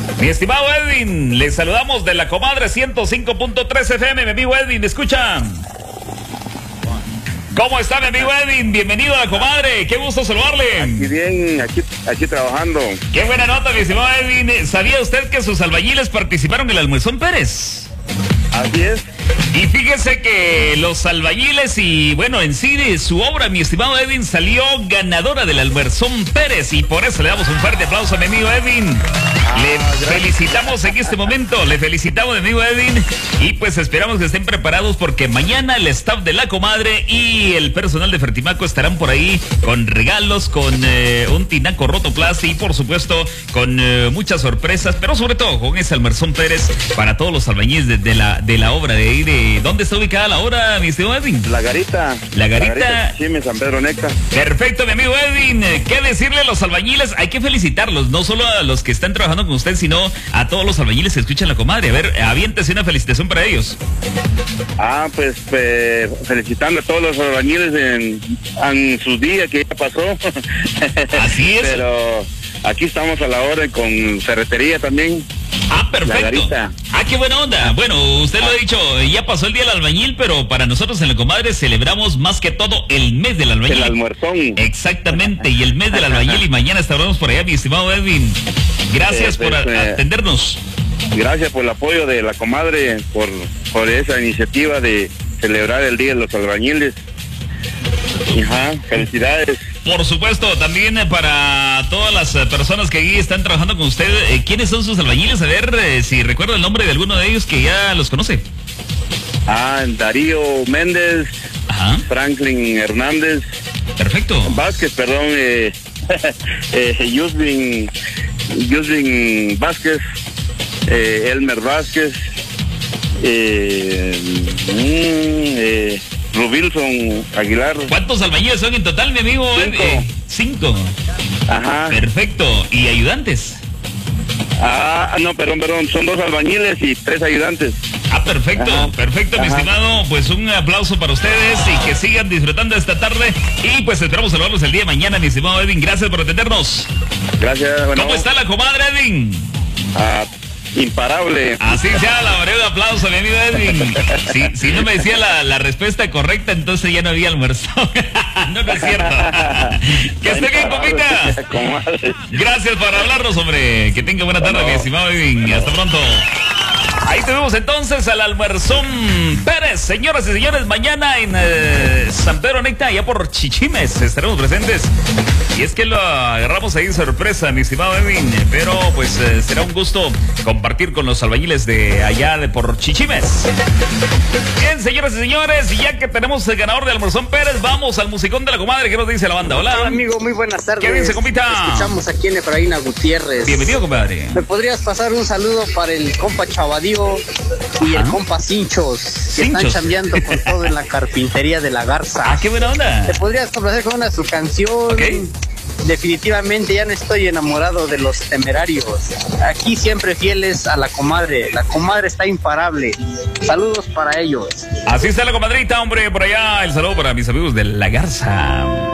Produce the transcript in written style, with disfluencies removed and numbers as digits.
Mi estimado Edwin, le saludamos de la comadre 105.3 FM, mi amigo Edwin, ¿me escuchan? ¿Cómo está mi amigo Edwin? Bienvenido a la comadre, qué gusto saludarle. Aquí bien, aquí trabajando. Qué buena nota, mi estimado Edwin. ¿Sabía usted que sus albañiles participaron en el Almuerzón Pérez? Así es. Y fíjese que los albañiles y bueno, en sí de su obra, mi estimado Edwin, salió ganadora del Almuerzón Pérez y por eso le damos un fuerte aplauso a mi amigo Edwin. Le felicitamos en este momento, le felicitamos mi amigo Edwin y pues esperamos que estén preparados porque mañana el staff de la comadre y el personal de Fertimaco estarán por ahí con regalos, con un tinaco Rotoplas y por supuesto con muchas sorpresas, pero sobre todo con ese Almuerzón Pérez para todos los albañiles de la obra de ahí de... ¿Dónde está ubicada la obra, mi estimado Edwin? La Garita. La Garita. Sí, San Pedro Necta. Perfecto, mi amigo Edwin. ¿Qué decirle a los albañiles? Hay que felicitarlos, no solo a los que están trabajando con usted, sino a todos los albañiles que escuchan la comadre. A ver, aviéntese una felicitación para ellos. Pues felicitando a todos los albañiles en sus días que ya pasó. Así es. Pero aquí estamos a la hora con ferretería también. Perfecto. Qué buena onda. Bueno, usted lo ha dicho, ya pasó el día del albañil, pero para nosotros en la comadre celebramos más que todo el mes del albañil. El almuerzón. Exactamente, y el mes del albañil y mañana estaremos por allá, mi estimado Edwin. Gracias por atendernos. Gracias por el apoyo de la comadre, por esa iniciativa de celebrar el día de los albañiles. Felicidades. Por supuesto, también para todas las personas que aquí están trabajando con usted, ¿quiénes son sus albañiles? A ver si recuerda el nombre de alguno de ellos que ya los conoce. Darío Méndez. Ajá. Franklin Hernández. Perfecto. Vázquez, perdón. Yusvin Vázquez. Elmer Vázquez. Rubilson Aguilar. ¿Cuántos albañiles son en total, mi amigo? 5. Ajá. Perfecto. ¿Y ayudantes? No, perdón, son 2 albañiles y 3 ayudantes. Perfecto. Ajá. Perfecto, mi estimado. Pues un aplauso para ustedes y que sigan disfrutando esta tarde. Y pues esperamos saludarlos el día de mañana, mi estimado Edwin. Gracias por atendernos. Gracias. Bueno. ¿Cómo está la comadre, Edwin? Imparable. Así sea, la varé un aplauso, mi amigo Edwin. Si no me decía la respuesta correcta, entonces ya no había almuerzo. No es cierto. Que esté bien, compita. Gracias por hablarnos, hombre. Que tenga buena tarde, mi estimado Edwin. Hasta pronto. Ahí tuvimos entonces al Almuerzón Pérez. Señoras y señores, mañana en San Pedro Necta, allá por Chichimes, estaremos presentes. Y es que lo agarramos ahí sorpresa, mi estimado Edwin. Pero pues será un gusto compartir con los albañiles de allá de por Chichimes. Bien, señoras y señores, ya que tenemos el ganador de Almuerzón Pérez, vamos al musicón de la comadre. ¿Qué nos dice la banda? Hola. Hola, amigo, muy buenas tardes. ¿Qué dice, compita? Escuchamos aquí en Efraín Gutiérrez. Bienvenido, compadre. ¿Me podrías pasar un saludo para el compa Chavadío y el compa Cinchos, que están chambeando con todo en la carpintería de la Garza? Qué buena onda. ¿Te podrías complacer con una su canción? Okay. Definitivamente ya no estoy enamorado de los Temerarios. Aquí siempre fieles a la comadre. La comadre está imparable. Saludos para ellos. Así está la comadrita, hombre, por allá. El saludo para mis amigos de la Garza.